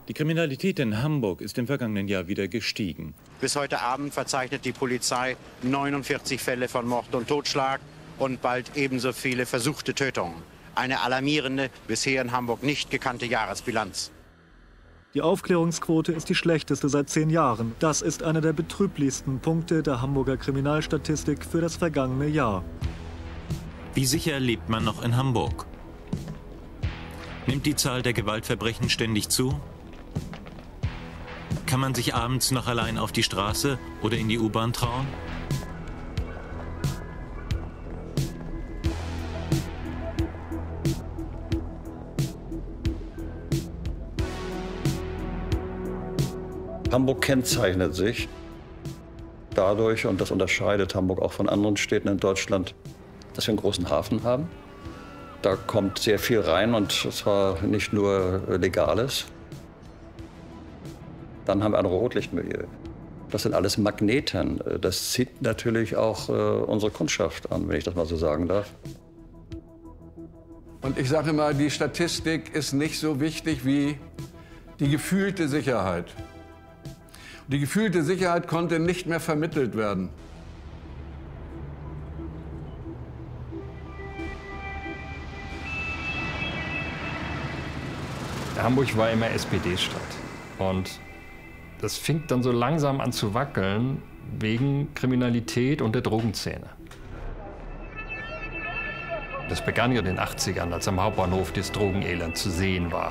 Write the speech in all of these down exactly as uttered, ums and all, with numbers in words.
Die Kriminalität in Hamburg ist im vergangenen Jahr wieder gestiegen. Bis heute Abend verzeichnet die Polizei neunundvierzig Fälle von Mord und Totschlag und bald ebenso viele versuchte Tötungen. Eine alarmierende, bisher in Hamburg nicht gekannte Jahresbilanz. Die Aufklärungsquote ist die schlechteste seit zehn Jahren. Das ist einer der betrüblichsten Punkte der Hamburger Kriminalstatistik für das vergangene Jahr. Wie sicher lebt man noch in Hamburg? Nimmt die Zahl der Gewaltverbrechen ständig zu? Kann man sich abends noch allein auf die Straße oder in die U-Bahn trauen? Hamburg kennzeichnet sich dadurch, und das unterscheidet Hamburg auch von anderen Städten in Deutschland, dass wir einen großen Hafen haben. Da kommt sehr viel rein, und zwar nicht nur Legales. Dann haben wir ein Rotlichtmilieu. Das sind alles Magneten. Das zieht natürlich auch äh, unsere Kundschaft an, wenn ich das mal so sagen darf. Und ich sage immer, die Statistik ist nicht so wichtig wie die gefühlte Sicherheit. Die gefühlte Sicherheit konnte nicht mehr vermittelt werden. Hamburg war immer S P D-Stadt. Und das fing dann so langsam an zu wackeln wegen Kriminalität und der Drogenszene. Das begann ja in den achtzigern, als am Hauptbahnhof das Drogenelend zu sehen war.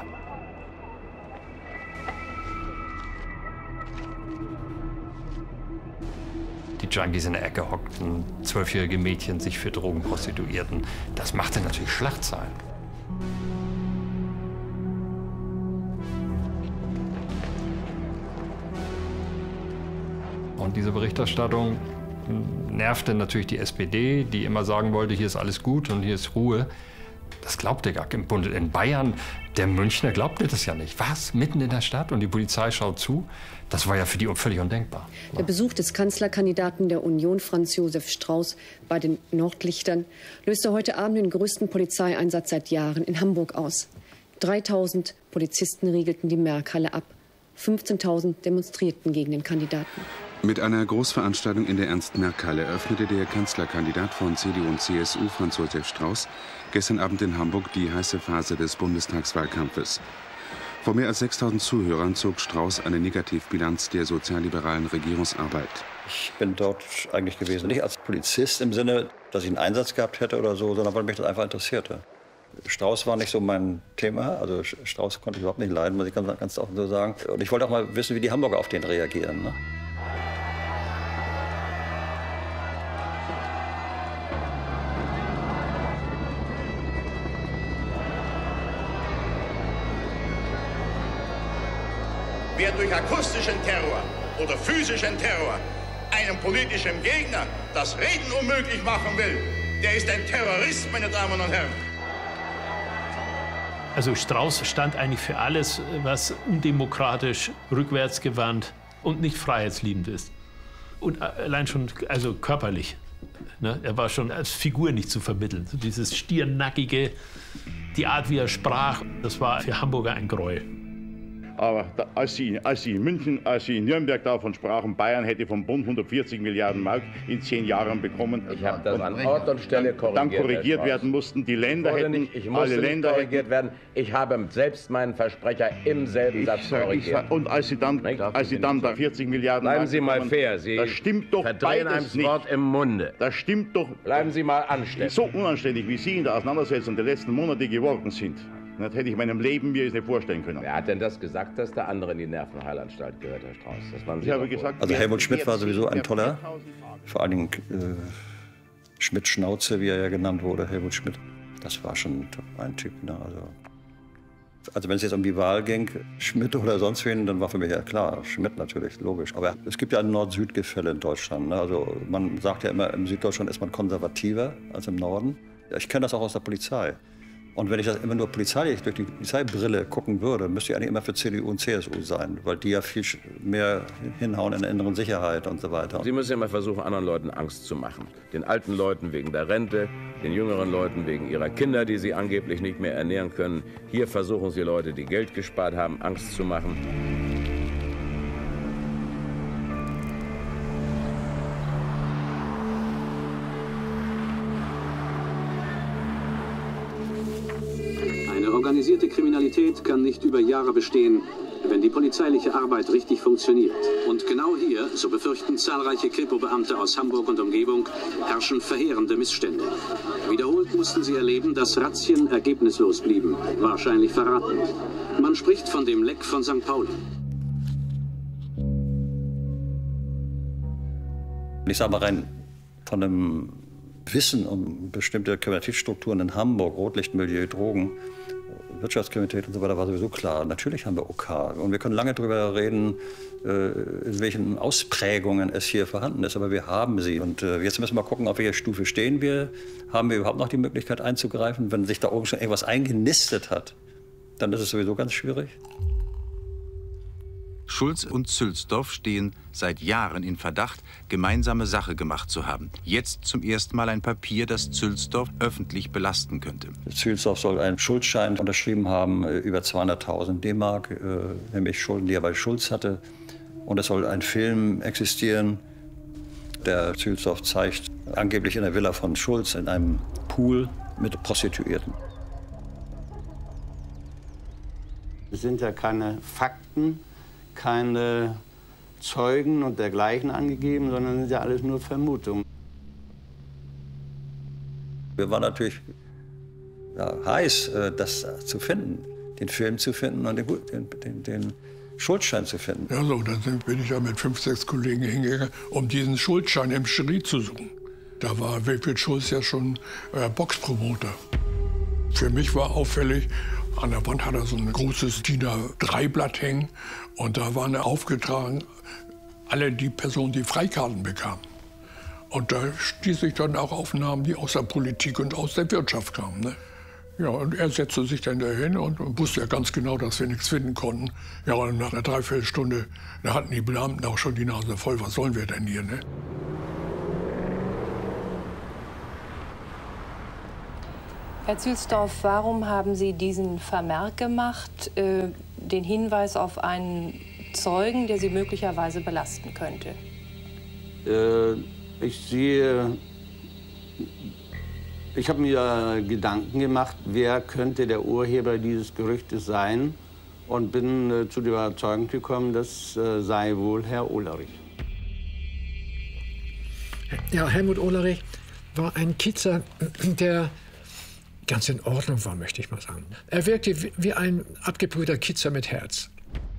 Die Junkies in der Ecke hockten, zwölfjährige Mädchen sich für Drogen prostituierten. Das machte natürlich Schlagzeilen. Und diese Berichterstattung nervte natürlich die S P D, die immer sagen wollte, hier ist alles gut und hier ist Ruhe. Das glaubte gar kein Bund. In Bayern, der Münchner glaubte das ja nicht. Was? Mitten in der Stadt und die Polizei schaut zu? Das war ja für die völlig undenkbar. Der Besuch des Kanzlerkandidaten der Union, Franz Josef Strauß, bei den Nordlichtern löste heute Abend den größten Polizeieinsatz seit Jahren in Hamburg aus. dreitausend Polizisten riegelten die Merkhalle ab. fünfzehntausend demonstrierten gegen den Kandidaten. Mit einer Großveranstaltung in der Ernst-Merck-Halle eröffnete der Kanzlerkandidat von C D U und C S U, Franz Josef Strauß, gestern Abend in Hamburg die heiße Phase des Bundestagswahlkampfes. Vor mehr als sechstausend Zuhörern zog Strauß eine Negativbilanz der sozialliberalen Regierungsarbeit. Ich bin dort eigentlich gewesen, nicht als Polizist im Sinne, dass ich einen Einsatz gehabt hätte oder so, sondern weil mich das einfach interessierte. Strauß war nicht so mein Thema, also Strauß konnte ich überhaupt nicht leiden, muss ich ganz, ganz offen so sagen. Und ich wollte auch mal wissen, wie die Hamburger auf den reagieren. Ne? Wer durch akustischen Terror oder physischen Terror einem politischen Gegner das Reden unmöglich machen will, der ist ein Terrorist, meine Damen und Herren. Also Strauß stand eigentlich für alles, was undemokratisch, rückwärtsgewandt und nicht freiheitsliebend ist. Und allein schon, also körperlich. Ne? Er war schon als Figur nicht zu vermitteln. So dieses Stirnackige, die Art, wie er sprach, das war für Hamburger ein Gräuel. Aber da, als, Sie, als Sie in München, als Sie in Nürnberg davon sprachen, Bayern hätte vom Bund hundertvierzig Milliarden Mark in zehn Jahren bekommen. Ich habe das an Ort und Stelle korrigiert. Dann korrigiert werden mussten. Die Länder hätten, nicht, ich musste alle Länder nicht korrigiert hätten, werden. Ich habe selbst meinen Versprecher im selben Satz ich sag, korrigiert. Ich sag, und als Sie dann, als Sie dann da vierzig Milliarden Bleiben Mark Sie mal bekommen, fair. Sie das stimmt doch verdrehen beides einem Wort nicht. im Munde. Das stimmt doch. Bleiben Sie mal anständig. So unanständig, wie Sie in der Auseinandersetzung der letzten Monate geworden sind, das hätte ich in meinem Leben mir nicht vorstellen können. Wer hat denn das gesagt, dass der andere in die Nervenheilanstalt gehört, Herr Strauß? Das waren Sie ich habe gesagt, also Helmut Schmidt war sowieso ein toller, vor allen Dingen äh, Schmidt-Schnauze, wie er ja genannt wurde, Helmut Schmidt. Das war schon ein Typ. Ne? Also, also wenn es jetzt um die Wahl ging, Schmidt oder sonst wen, dann war für mich ja klar, Schmidt natürlich, logisch. Aber es gibt ja ein Nord-Süd-Gefälle in Deutschland. Ne? Also man sagt ja immer, im Süddeutschland ist man konservativer als im Norden. Ja, ich kenne das auch aus der Polizei. Und wenn ich das immer nur polizeilich durch die Polizeibrille gucken würde, müsste ich eigentlich immer für C D U und C S U sein, weil die ja viel mehr hinhauen in der inneren Sicherheit und so weiter. Sie müssen immer versuchen, anderen Leuten Angst zu machen. Den alten Leuten wegen der Rente, den jüngeren Leuten wegen ihrer Kinder, die sie angeblich nicht mehr ernähren können. Hier versuchen Sie Leute, die Geld gespart haben, Angst zu machen. Eine organisierte Kriminalität kann nicht über Jahre bestehen, wenn die polizeiliche Arbeit richtig funktioniert. Und genau hier, so befürchten zahlreiche Kripo-Beamte aus Hamburg und Umgebung, herrschen verheerende Missstände. Wiederholt mussten sie erleben, dass Razzien ergebnislos blieben, wahrscheinlich verraten. Man spricht von dem Leck von Sankt Pauli. Ich sage mal rein von dem Wissen um bestimmte Kriminalitätsstrukturen in Hamburg, Rotlichtmilieu, Drogen, Wirtschaftskriminalität und so weiter, war sowieso klar. Natürlich haben wir O K. Und wir können lange darüber reden, in welchen Ausprägungen es hier vorhanden ist. Aber wir haben sie. Und jetzt müssen wir mal gucken, auf welcher Stufe stehen wir. Haben wir überhaupt noch die Möglichkeit einzugreifen? Wenn sich da oben schon irgendwas eingenistet hat, dann ist es sowieso ganz schwierig. Schulz und Zülsdorf stehen seit Jahren in Verdacht, gemeinsame Sache gemacht zu haben. Jetzt zum ersten Mal ein Papier, das Zülsdorf öffentlich belasten könnte. Zülsdorf soll einen Schuldschein unterschrieben haben, über zweihunderttausend D-Mark, äh, nämlich Schulden, die er bei Schulz hatte. Und es soll ein Film existieren, der Zülsdorf zeigt, angeblich in der Villa von Schulz in einem Pool mit Prostituierten. Es sind ja keine Fakten, keine Zeugen und dergleichen angegeben, sondern sind ja alles nur Vermutungen. Wir waren natürlich ja, heiß, das zu finden, den Film zu finden und den, den, den Schuldschein zu finden. Ja, so, dann bin ich ja mit fünf, sechs Kollegen hingegangen, um diesen Schuldschein im Cherie zu suchen. Da war Wilfried Schulz ja schon äh, Boxpromoter. Für mich war auffällig, an der Wand hat er so ein großes D I N A drei Blatt hängen und da waren aufgetragen alle die Personen, die Freikarten bekamen. Und da stieß ich dann auch auf Namen, die aus der Politik und aus der Wirtschaft kamen. Ne? Ja, und er setzte sich dann dahin und, und wusste ja ganz genau, dass wir nichts finden konnten. Ja, und nach einer Dreiviertelstunde, da hatten die Beamten auch schon die Nase voll. Was sollen wir denn hier, ne? Herr Zülsdorf, warum haben Sie diesen Vermerk gemacht, äh, den Hinweis auf einen Zeugen, der Sie möglicherweise belasten könnte? Äh, ich sehe, ich habe mir Gedanken gemacht, wer könnte der Urheber dieses Gerüchtes sein und bin äh, zu der Überzeugung gekommen, das äh, sei wohl Herr Ohlerich. Ja, Helmut Ohlerich war ein Kitzer, der ganz in Ordnung war, möchte ich mal sagen. Er wirkte wie ein abgebrühter Kitzer mit Herz.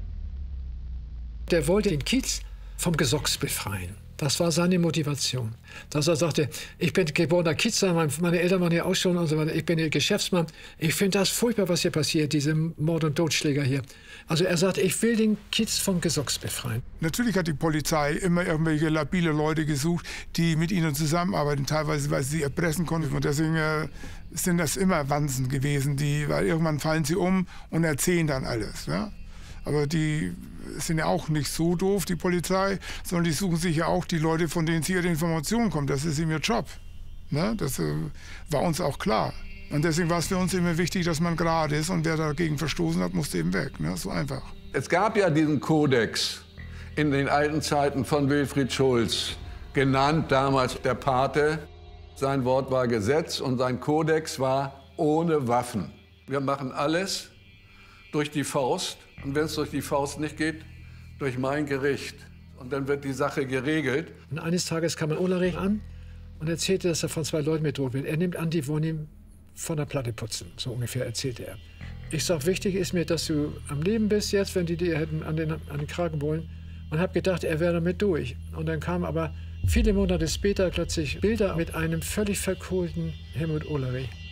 Der wollte den Kiez vom Gesocks befreien. Das war seine Motivation. Dass er sagte, ich bin geborener Kitzer, meine Eltern waren hier auch schon und so weiter, ich bin hier Geschäftsmann. Ich finde das furchtbar, was hier passiert, diese Mord- und Totschläger hier. Also er sagte, ich will den Kiez vom Gesocks befreien. Natürlich hat die Polizei immer irgendwelche labile Leute gesucht, die mit ihnen zusammenarbeiten, teilweise, weil sie erpressen konnten. Und deswegen äh, sind das immer Wansen gewesen, die, weil irgendwann fallen sie um und erzählen dann alles. Ja? Aber die sind ja auch nicht so doof, die Polizei, sondern die suchen sich ja auch die Leute, von denen sie ihre Informationen kommen. Das ist eben ihr Job. Ne? Das äh, war uns auch klar. Und deswegen war es für uns immer wichtig, dass man gerade ist und wer dagegen verstoßen hat, musste eben weg. Ne? So einfach. Es gab ja diesen Kodex in den alten Zeiten von Wilfried Schulz, genannt damals der Pate. Sein Wort war Gesetz und sein Kodex war ohne Waffen. Wir machen alles durch die Faust. Und wenn es durch die Faust nicht geht, durch mein Gericht. Und dann wird die Sache geregelt. Und eines Tages kam ein Ohlerich an und erzählte, dass er von zwei Leuten bedroht wird. Er nimmt an, die wollen ihm von der Platte putzen. So ungefähr erzählte er. Ich sag, wichtig ist mir, dass du am Leben bist jetzt, wenn die dir hätten an den, an den Kragen wollen. Und habe gedacht, er wäre damit durch. Und dann kamen aber viele Monate später plötzlich Bilder mit einem völlig verkohlten Helmut Ohlerich.